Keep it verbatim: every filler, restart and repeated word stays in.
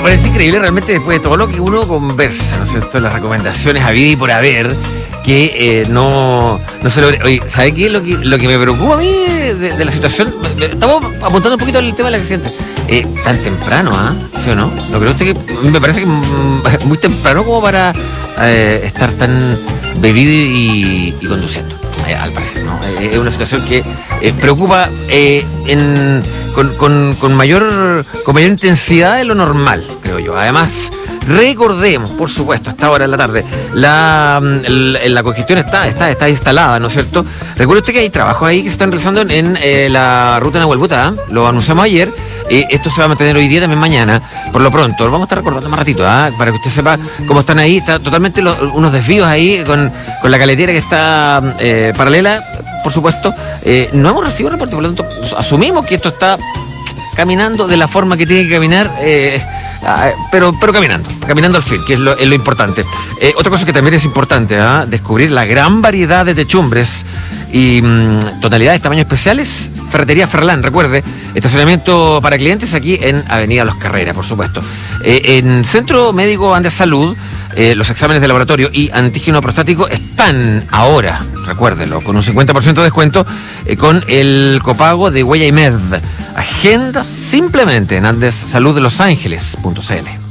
parece increíble realmente después de todo lo que uno conversa, ¿no es cierto? Las recomendaciones a vida y por haber, que eh, no, no se logre. Oye, ¿sabe qué es lo que, lo que me preocupa a mí de, de la situación? Estamos apuntando un poquito al tema del accidente. Eh, tan temprano, ¿ah? ¿eh? ¿Sí o no? ¿No cree usted que me parece que es muy temprano como para eh, estar tan bebido y, y conduciendo? Eh, al parecer, ¿no? Eh, es una situación que eh, preocupa eh, en, con, con, con, mayor, con mayor intensidad de lo normal, creo yo. Además, recordemos, por supuesto, a esta hora de la tarde, la, la, la congestión está, está, está instalada, ¿no es cierto? Recuerde usted que hay trabajos ahí que se están realizando en, en eh, la ruta Nahuelbuta, ¿eh? Lo anunciamos ayer. Eh, esto se va a mantener hoy día, también mañana. Por lo pronto, lo vamos a estar recordando más ratito, ¿eh? Para que usted sepa cómo están ahí. Está totalmente los, unos desvíos ahí con, con la caletera que está eh, paralela, por supuesto. Eh, no hemos recibido reporte, por lo tanto, asumimos que esto está caminando de la forma que tiene que caminar. Eh, Pero, pero caminando, caminando al fin, que es lo, es lo importante. Eh, otra cosa que también es importante, ¿eh? Descubrir la gran variedad de techumbres y mmm, tonalidades, tamaños especiales. Ferretería Ferlán, recuerde, estacionamiento para clientes aquí en Avenida Los Carreras, por supuesto. Eh, en Centro Médico Andes Salud, eh, los exámenes de laboratorio y antígeno prostático están ahora, recuérdelo, con un cincuenta por ciento de descuento eh, con el copago de Huella y Med. Agenda simplemente en andes salud de los ángeles punto c l.